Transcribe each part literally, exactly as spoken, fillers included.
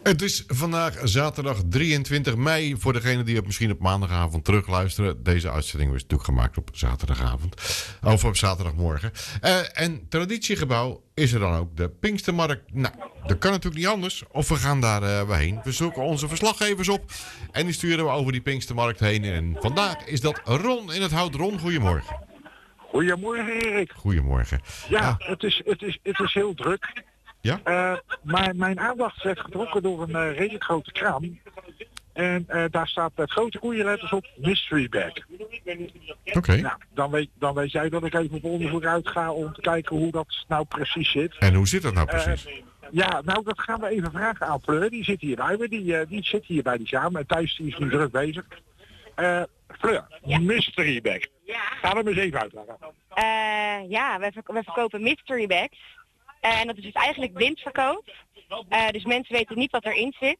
Het is vandaag zaterdag drieëntwintig mei. Voor degenen die het misschien op maandagavond terugluisteren. Deze uitzending was natuurlijk gemaakt op zaterdagavond. Of op zaterdagmorgen. Uh, en traditiegebouw is er dan ook de Pinkstermarkt. Nou, dat kan natuurlijk niet anders. Of we gaan daar uh, heen. We zoeken onze verslaggevers op. En die sturen we over die Pinkstermarkt heen. En vandaag is dat Ron in het Hout. Ron, goedemorgen. Goedemorgen, Erik. Goedemorgen. Ja, Uh, het, is, het, is, het is heel druk. Ja? Uh, maar mijn aandacht werd getrokken door een uh, redelijk grote kraam. En uh, daar staat met grote koeienletters op Mystery Bag. Oké. Okay. Nou, dan weet, dan weet jij dat ik even op onderzoek uit ga om te kijken hoe dat nou precies zit. En hoe zit dat nou precies? Uh, ja, nou dat gaan we even vragen aan Fleur. Die zit hier bij me. Die, uh, die zit hier bij die kraam. En Thijs die is nu druk bezig. Uh, Fleur, ja. Mystery Bag. Ja. Ga hem eens even uitleggen. Uh, ja, we, verk- we verkopen Mystery Bags. Uh, en dat is dus eigenlijk blindverkoop. Uh, dus mensen weten niet wat erin zit.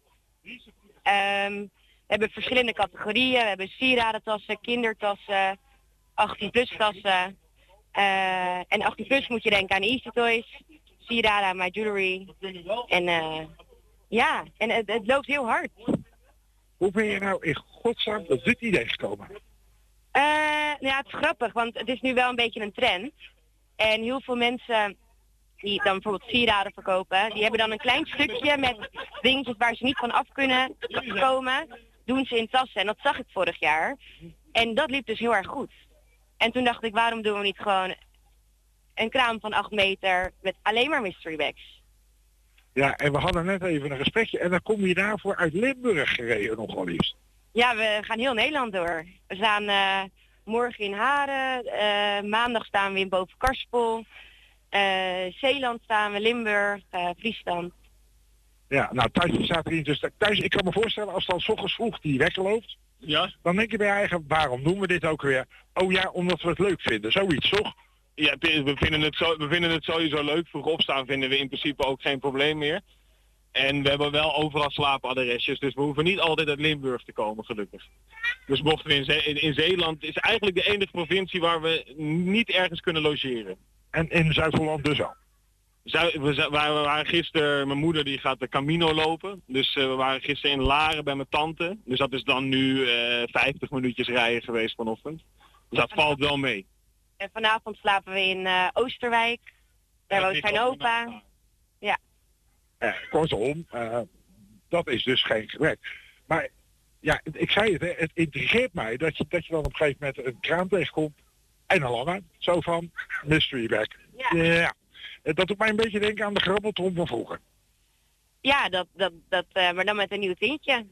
Um, we hebben verschillende categorieën. We hebben sieradentassen, kindertassen, achttien plus tassen. Uh, en achttien plus moet je denken aan Easy Toys, sieraden, My Jewelry. En uh, ja, en het, het loopt heel hard. Hoe ben je nou in godsnaam op dit idee gekomen? Uh, nou ja, het is grappig, want het is nu wel een beetje een trend. En heel veel mensen die dan bijvoorbeeld sieraden verkopen, die hebben dan een klein stukje met dingetjes waar ze niet van af kunnen komen, doen ze in tassen. En dat zag ik vorig jaar. En dat liep dus heel erg goed. En toen dacht ik, waarom doen we niet gewoon een kraam van acht meter met alleen maar mystery bags? Ja, en we hadden net even een gesprekje en dan kom je daarvoor uit Limburg gereden nog wel liefst. Ja, we gaan heel Nederland door. We staan uh, morgen in Haren, uh, maandag staan we in Bovenkarspel. Uh, Zeeland staan we, Limburg, uh, Friesland. Ja, nou Thijs staat erin. Dus Thijs, ik kan me voorstellen als dan 's ochtends vroeg die wekker loopt, ja, dan denk je bij je eigen, waarom doen we dit ook weer? Oh ja, omdat we het leuk vinden, zoiets toch? Ja, we vinden het, zo, we vinden het sowieso leuk. Vroeg opstaan vinden we in principe ook geen probleem meer. En we hebben wel overal slaapadresjes, dus we hoeven niet altijd uit Limburg te komen, gelukkig. Dus mochten we in, Ze- in Zeeland, is eigenlijk de enige provincie waar we niet ergens kunnen logeren. En in Zuid-Holland dus al? Zu- we, we waren gisteren, mijn moeder die gaat de Camino lopen. Dus uh, we waren gisteren in Laren bij mijn tante. Dus dat is dan nu uh, vijftig minuutjes rijden geweest vanochtend. Dus dat valt wel mee. En vanavond slapen we in uh, Oosterwijk. Daar woont zijn opa. Ja. Eh, kortom, uh, dat is dus geen gebrek. Maar ja, ik zei het, hè, het intrigeert mij dat je, dat je dan op een gegeven moment een kraam tegenkomt en een lange, zo van mystery bag. Ja. Ja. Dat doet mij een beetje denken aan de grabbeltrom van vroeger. Ja, dat, dat, dat, uh, maar dan met een nieuw tintje.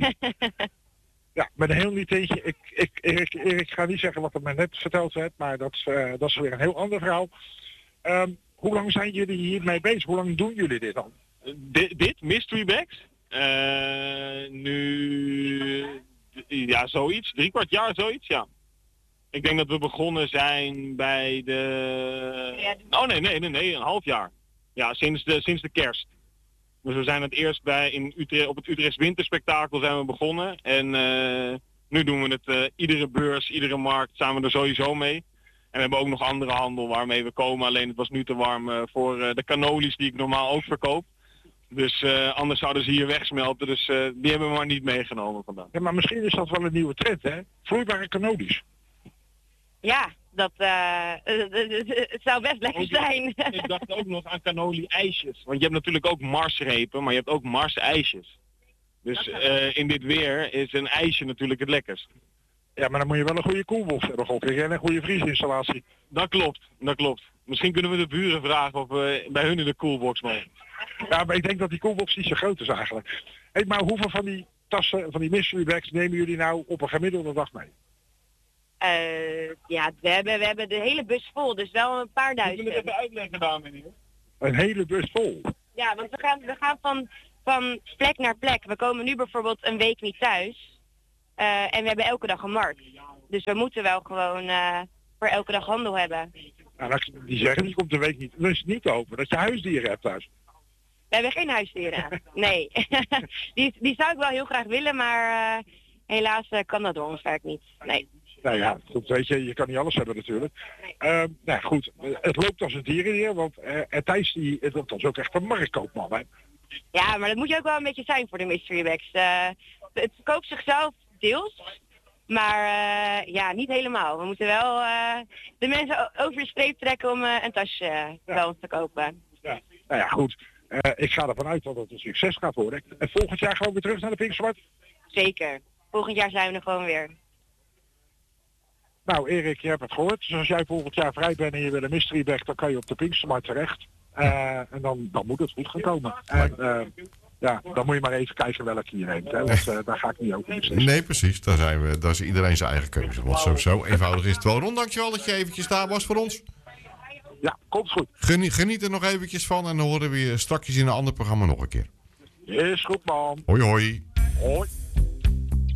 Ja, met een heel nieuw tintje. Ik, ik, ik, ik ga niet zeggen wat er mij net verteld werd, maar dat is, uh, dat is weer een heel ander verhaal. Um, hoe lang zijn jullie hiermee bezig? Hoe lang doen jullie dit dan? D- dit, mystery bags? Uh, nu, ja, zoiets. Drie kwart jaar, zoiets, ja. Ik denk dat we begonnen zijn bij de... Oh nee, nee, nee, nee, een half jaar. Ja, sinds de, sinds de kerst. Dus we zijn het eerst bij in Utrecht, op het Utrechts Winterspektakel zijn we begonnen. En uh, nu doen we het uh, iedere beurs, iedere markt staan we er sowieso mee. En we hebben ook nog andere handel waarmee we komen. Alleen het was nu te warm uh, voor uh, de cannolis die ik normaal ook verkoop. Dus uh, anders zouden ze hier wegsmelten. Dus uh, die hebben we maar niet meegenomen vandaag. Ja, maar misschien is dat wel een nieuwe trend, hè? Vloeibare cannolis. Ja, dat uh, het zou best lekker ook, zijn. Ik dacht ook nog aan cannoli-ijsjes. Want je hebt natuurlijk ook marsrepen, maar je hebt ook mars-ijsjes. Dus uh, in dit weer is een ijsje natuurlijk het lekkerst. Ja, maar dan moet je wel een goede koelbox hebben, gok ik, en een goede vriesinstallatie. Dat klopt, dat klopt. Misschien kunnen we de buren vragen of we bij hun in de koelbox mogen. Ja, maar ik denk dat die koelbox niet zo groot is eigenlijk. Hey, maar hoeveel van die tassen, van die mystery bags nemen jullie nou op een gemiddelde dag mee? Uh, ja, we hebben, we hebben de hele bus vol, dus wel een paar duizend. Moet je het even uitleggen, dames en heren? Een hele bus vol? Ja, want we gaan, we gaan van, van plek naar plek. We komen nu bijvoorbeeld een week niet thuis. Uh, en we hebben elke dag een markt. Dus we moeten wel gewoon uh, voor elke dag handel hebben. Nou, die zeggen, die komt de week niet. Dat is niet open, dat je huisdieren hebt thuis. We hebben geen huisdieren. Nee. die, die zou ik wel heel graag willen, maar uh, helaas uh, kan dat door ons werk niet. Nee. Nou ja, goed, weet je, je kan niet alles hebben natuurlijk. Uh, nou goed, het loopt als een tierenleer, want uh, Thijs, die, dat is ook echt een marktkoopman, hè? Ja, maar dat moet je ook wel een beetje zijn voor de mystery bags. Uh, het verkoopt zichzelf deels, maar uh, ja, niet helemaal. We moeten wel uh, de mensen over de streep trekken om uh, een tasje uh, ja. bij ons te kopen. Ja. Nou ja, goed. Uh, ik ga ervan uit dat het een succes gaat worden. En volgend jaar gewoon weer terug naar de Pinkstermarkt? Zeker. Volgend jaar zijn we er gewoon weer. Nou Erik, je hebt het gehoord. Dus als jij volgend jaar vrij bent en je wil een mystery bag, dan kan je op de Pinkstermarkt terecht. Uh, en dan, dan moet het goed gaan komen. En uh, ja, dan moet je maar even kijken welke je neemt. Hè? Want uh, daar ga ik niet over beslissen. Nee, precies. Daar zijn we. Dat is iedereen zijn eigen keuze. Want zo, zo eenvoudig is het wel. Ron, dankjewel dat je eventjes daar was voor ons. Ja, komt goed. Geniet, geniet er nog eventjes van en dan horen we je straks in een ander programma nog een keer. Is goed, man. Hoi, hoi. Hoi.